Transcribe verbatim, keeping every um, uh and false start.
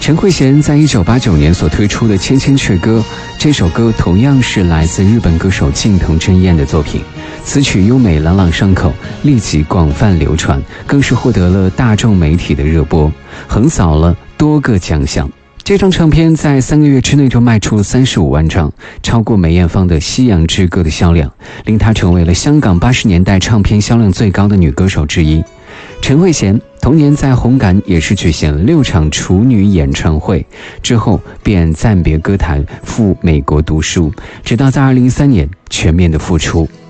陈慧娴在一九八九年所推出的《千千阙歌》，这首歌同样是来自日本歌手近藤真彦的作品，词曲优美朗朗上口，立即广泛流传，更是获得了大众媒体的热播，横扫了多个奖项。这张唱片在三个月之内就卖出了三十五万张，超过梅艳芳的《夕阳之歌》的销量，令她成为了香港八十年代唱片销量最高的女歌手之一。陈慧娴同年在红磡也是举行了六场处女演唱会，之后便暂别歌坛赴美国读书，直到在二零一三年全面的复出。